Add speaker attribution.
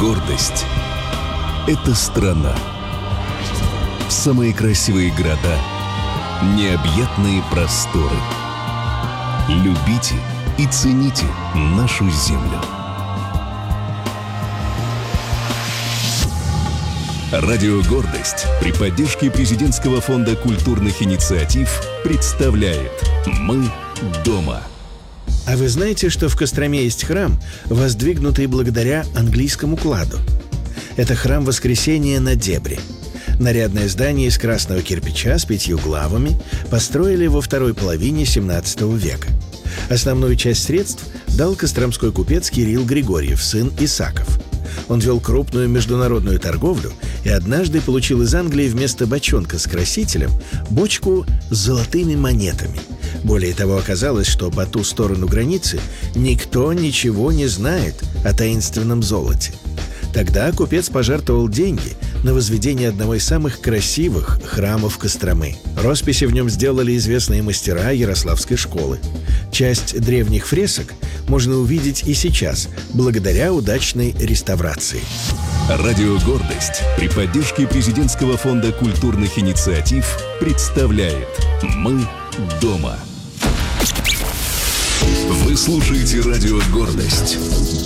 Speaker 1: Гордость — это страна. Самые красивые города, необъятные просторы. Любите и цените нашу землю. Радио «Гордость» при поддержке Президентского фонда культурных инициатив представляет «Мы дома».
Speaker 2: А вы знаете, что в Костроме есть храм, воздвигнутый благодаря английскому кладу? Это храм Воскресения на Дебре. Нарядное здание из красного кирпича с 5 главами построили во второй половине XVII века. Основную часть средств дал костромской купец Кирилл Григорьев, сын Исаков. Он вел крупную международную торговлю и однажды получил из Англии вместо бочонка с красителем бочку с золотыми монетами. Более того, оказалось, что по ту сторону границы никто ничего не знает о таинственном золоте. Тогда купец пожертвовал деньги на возведение одного из самых красивых храмов Костромы. Росписи в нем сделали известные мастера Ярославской школы. Часть древних фресок можно увидеть и сейчас, благодаря удачной реставрации.
Speaker 1: Радио «Гордость» при поддержке Президентского фонда культурных инициатив представляет «Мы дома». Вы слушаете радио «Гордость».